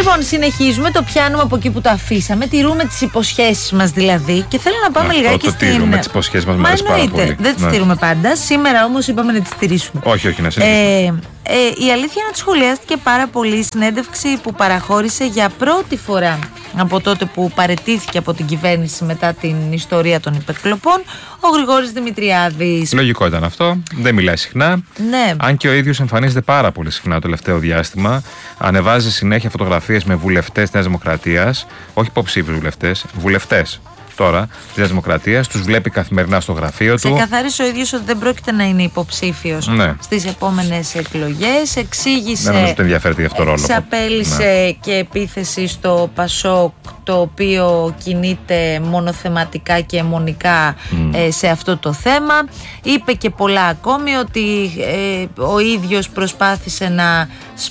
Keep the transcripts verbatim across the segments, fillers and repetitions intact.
Λοιπόν, συνεχίζουμε, το πιάνουμε από εκεί που το αφήσαμε. Τηρούμε τις υποσχέσεις μας δηλαδή. Και θέλω να πάμε αυτό λιγάκι το στην. Τηρούμε τις υποσχέσεις μας, μου αρέσει πάρα πολύ. Δεν τις ναι. τηρούμε πάντα. Σήμερα όμως είπαμε να τις τηρήσουμε. Όχι, όχι, να συνεχίσουμε. Ε, ε, η αλήθεια είναι ότι σχολιάστηκε πάρα πολύ η συνέντευξη που παραχώρησε για πρώτη φορά από τότε που παραιτήθηκε από την κυβέρνηση μετά την ιστορία των υπερκλοπών ο Γρηγόρης Δημητριάδης. Λογικό ήταν αυτό. Δεν μιλάει συχνά. Ναι. Αν και ο ίδιος εμφανίζεται πάρα πολύ συχνά το τελευταίο διάστημα. Ανεβάζει συνέχεια φωτογραφίες με βουλευτές της Νέας Δημοκρατίας. Όχι υποψήφιους βουλευτές, βουλευτές. Τώρα της Νέας Δημοκρατίας, τους βλέπει καθημερινά στο γραφείο του. Ξεκαθάρισε ο ίδιος ότι δεν πρόκειται να είναι υποψήφιος ναι. στις επόμενες εκλογές. Εξήγησε. Δεν νομίζω ότι ενδιαφέρεται για αυτό το ρόλο. Εξαπέλυσε ναι. και επίθεση στο Πασόκ, το οποίο κινείται μονοθεματικά και αιμονικά mm. ε, σε αυτό το θέμα. Είπε και πολλά ακόμη, ότι ε, ο ίδιος προσπάθησε να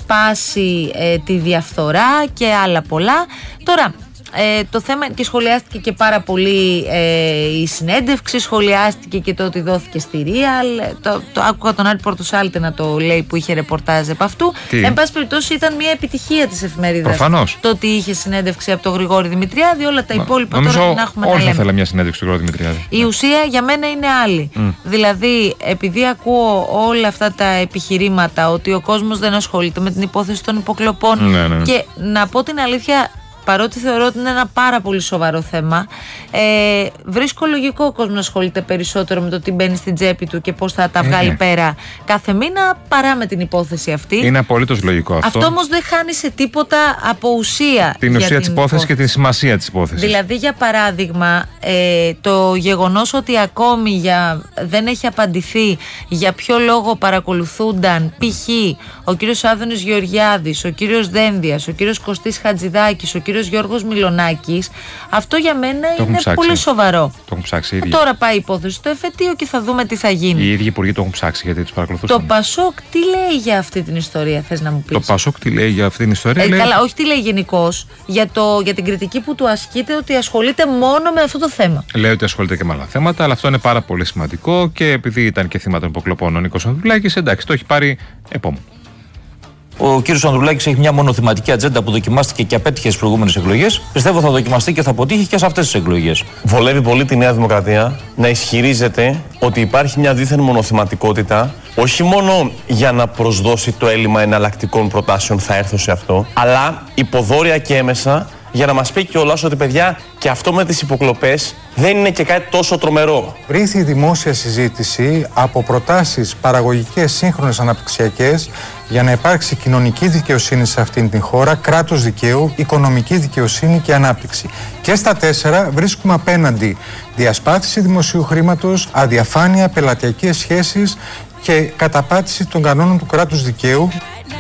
σπάσει ε, τη διαφθορά και άλλα πολλά. Τώρα. Ε, το θέμα, και σχολιάστηκε και πάρα πολύ ε, η συνέντευξη, σχολιάστηκε και το ότι δόθηκε στη Real. Το, το άκουγα τον Άρη Πορτοσάλτη να το λέει που είχε ρεπορτάζ από αυτού. Τι? Εν πάση περιπτώσει ήταν μια επιτυχία της εφημερίδας. Προφανώς. Το ότι είχε συνέντευξη από τον Γρηγόρη Δημητριάδη, όλα τα υπόλοιπα νομίζω τώρα δεν έχουμε να λέμε. Όλοι θα θέλαμε μια συνέντευξη του Γρηγόρη Δημητριάδη. Η ουσία για μένα είναι άλλη. Mm. Δηλαδή, επειδή ακούω όλα αυτά τα επιχειρήματα ότι ο κόσμος δεν ασχολείται με την υπόθεση των υποκλοπών ναι, ναι. και να πω την αλήθεια. Παρότι θεωρώ ότι είναι ένα πάρα πολύ σοβαρό θέμα, ε, βρίσκω λογικό ο κόσμος να ασχολείται περισσότερο με το τι μπαίνει στην τσέπη του και πώς θα τα βγάλει ε, πέρα κάθε μήνα παρά με την υπόθεση αυτή. Είναι απολύτως λογικό αυτό. Αυτό όμως δεν χάνει σε τίποτα από ουσία. Την ουσία της υπόθεσης και τη σημασία της υπόθεσης. Δηλαδή, για παράδειγμα, ε, το γεγονός ότι ακόμη για, δεν έχει απαντηθεί για ποιο λόγο παρακολουθούνταν π.χ. ο κύριος Άδωνης Γεωργιάδης, ο κύριος Δένδιας, ο κύριος Κωστής Χατζηδάκης, ο κύριος Γιώργος Μιλονάκης, αυτό για μένα το είναι πολύ σοβαρό. Το έχουν ψάξει οι ίδιοι. Τώρα πάει η υπόθεση στο εφετείο και θα δούμε τι θα γίνει. Οι ίδιοι υπουργοί το έχουν ψάξει γιατί τους παρακολουθούσαν. Το Πασόκ τι λέει για αυτή την ιστορία, θες να μου πεις? Το Πασόκ τι λέει για αυτή την ιστορία? Ε, λέει... Καλά, όχι τι λέει γενικώς, για, για την κριτική που του ασκείται ότι ασχολείται μόνο με αυτό το θέμα. Λέει ότι ασχολείται και με άλλα θέματα, αλλά αυτό είναι πάρα πολύ σημαντικό και επειδή ήταν και θύμα των υποκλοπών ο Νίκος Ανδρουλάκης, εντάξει, το έχει πάρει επόμενο. Ο κύριος Ανδρουλάκης έχει μια μονοθεματική ατζέντα που δοκιμάστηκε και απέτυχε στις προηγούμενες εκλογές. Πιστεύω θα δοκιμαστεί και θα αποτύχει και σε αυτές τις εκλογές. Βολεύει πολύ τη Νέα Δημοκρατία να ισχυρίζεται ότι υπάρχει μια δίθεν μονοθεματικότητα, όχι μόνο για να προσδώσει το έλλειμμα εναλλακτικών προτάσεων, θα έρθω σε αυτό, αλλά υποδόρια και έμεσα για να μας πει κιόλας ότι, παιδιά, και αυτό με τις υποκλοπές δεν είναι και κάτι τόσο τρομερό. Βρήθη δημόσια συζήτηση από προτάσεις παραγωγικές, σύγχρονες, αναπτυξιακές για να υπάρξει κοινωνική δικαιοσύνη σε αυτήν την χώρα, κράτος δικαίου, οικονομική δικαιοσύνη και ανάπτυξη. Και στα τέσσερα βρίσκουμε απέναντι διασπάθηση δημοσίου χρήματος, αδιαφάνεια, πελατειακές σχέσεις και καταπάτηση των κανόνων του κράτους δικαίου.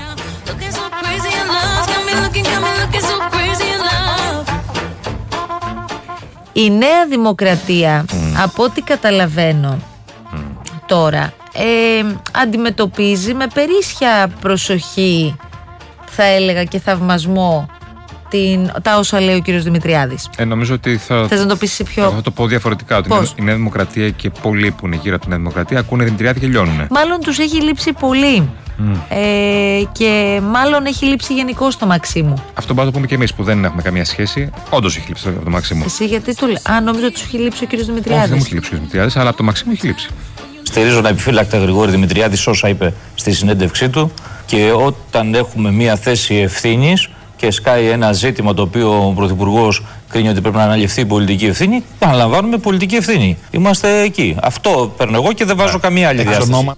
Η Νέα Δημοκρατία, mm. από ό,τι καταλαβαίνω mm. τώρα, ε, αντιμετωπίζει με περίσσια προσοχή, θα έλεγα, και θαυμασμό την, τα όσα λέει ο κύριος Δημητριάδης. Ε, νομίζω ότι θα, Θες να το πεις σε πιο... θα το πω διαφορετικά, ότι Πώς? η Νέα Δημοκρατία και πολλοί που είναι γύρω από τη Νέα Δημοκρατία ακούνε Δημητριάδη και λιώνουνε. Μάλλον τους έχει λείψει πολύ. Mm. Ε, και μάλλον έχει λείψει γενικώς το Μαξίμου. Αυτό μπορούμε να το πούμε και εμείς που δεν έχουμε καμία σχέση. Όντως έχει λείψει το Μαξίμου. Εσύ γιατί το λέει? Α, νόμιζα ότι του έχει λείψει ο κύριος Δημητριάδης. Όχι, δεν μου έχει λείψει ο κύριος Δημητριάδης, αλλά από το Μαξίμου έχει λείψει. Στηρίζω να επιφύλακτα Γρηγόρη Δημητριάδη όσα είπε στη συνέντευξή του, και όταν έχουμε μια θέση ευθύνης και σκάει ένα ζήτημα το οποίο ο Πρωθυπουργός κρίνει ότι πρέπει να αναλυφθεί η πολιτική ευθύνη, αναλαμβάνουμε πολιτική ευθύνη. Είμαστε εκεί. Αυτό παίρνω εγώ και δεν βάζω yeah. καμία άλλη διάσταση.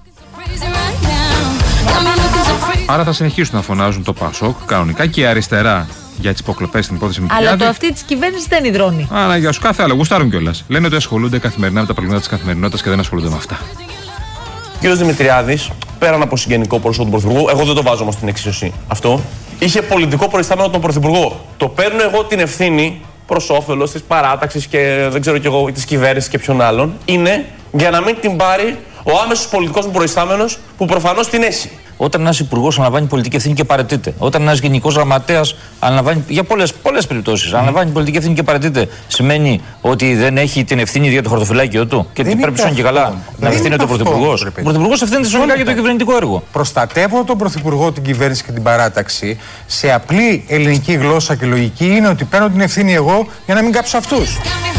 Άρα θα συνεχίσουν να φωνάζουν το Πασόκ κανονικά και η αριστερά για τις υποκλοπές στην υπόθεση Δημητριάδη. Αλλά το αυτή της κυβέρνησης δεν υδρώνει. Άρα για σου κάθε άλλο, γουστάρουν κιόλας. Λένε ότι ασχολούνται καθημερινά με τα προβλήματα της καθημερινότητας και δεν ασχολούνται με αυτά. Ο κύριος Δημητριάδης, πέραν από συγγενικό πρόσωπο του Πρωθυπουργού, εγώ δεν το βάζω όμως στην εξίσωση αυτό, είχε πολιτικό προϊστάμενο τον Πρωθυπουργό. Το παίρνω εγώ την ευθύνη προς όφελος της παράταξης και δεν ξέρω κι εγώ της κυβέρνησης και ποιον άλλον, είναι για να μην την πάρει ο άμεσος πολιτικός μου προϊστάμενος που προφανώς την έχει. όταν ένας υπουργός αναλαμβάνει πολιτική ευθύνη και παραιτείται, όταν ένας γενικός γραμματέας αναλαμβάνει, για πολλές, πολλές περιπτώσεις, mm. αναλαμβάνει πολιτική ευθύνη και παραιτείται, σημαίνει ότι δεν έχει την ευθύνη για το χαρτοφυλάκιο του και ότι πρέπει να και καλά να ευθύνεται ο Πρωθυπουργός. Ο Πρωθυπουργός ευθύνεται συνολικά για το κυβερνητικό έργο. Προστατεύω τον Πρωθυπουργό, την κυβέρνηση και την παράταξη. Σε απλή ελληνική γλώσσα και λογική είναι ότι παίρνω την ευθύνη εγώ για να μην κάψω αυτούς.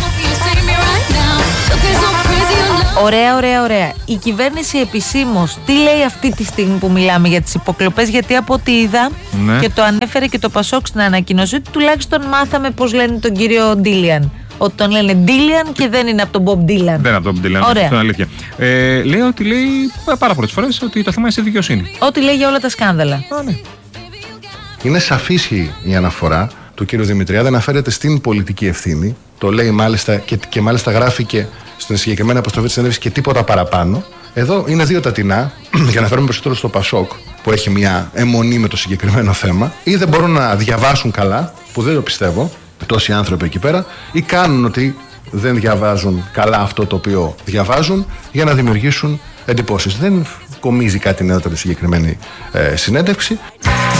Ωραία, ωραία, ωραία. Η κυβέρνηση επισήμως τι λέει αυτή τη στιγμή που μιλάμε για τις υποκλοπές? Γιατί από ό,τι είδα, ναι, και το ανέφερε και το Πασόκ στην ανακοίνωση, ότι τουλάχιστον μάθαμε πώς λένε τον κύριο Ντίλιαν. Ότι τον λένε Ντίλιαν και δεν είναι από τον Μπομπ Ντίλαν. Δεν είναι από τον Μπομπ Ντίλαν. Αυτό είναι αλήθεια. Ε, λέει ότι λέει πάρα πολλές φορές ότι το θέμα είναι στη δικαιοσύνη. Ό,τι λέει για όλα τα σκάνδαλα. Α, ναι. Είναι σαφής η αναφορά του κύριου Δημητριάδη, αναφέρεται στην πολιτική ευθύνη. Το λέει μάλιστα και, και μάλιστα γράφει και στην συγκεκριμένη αποστροφή της συνέντευξης και τίποτα παραπάνω. Εδώ είναι δύο τα τεινά, για να φέρουμε περισσότερο στο Πασόκ, που έχει μια αιμονή με το συγκεκριμένο θέμα, ή δεν μπορούν να διαβάσουν καλά, που δεν το πιστεύω, τόσοι άνθρωποι εκεί πέρα, ή κάνουν ότι δεν διαβάζουν καλά αυτό το οποίο διαβάζουν για να δημιουργήσουν εντυπώσεις. Δεν κομίζει κάτι νεότερο η συγκεκριμένη ε, συνέντευξη.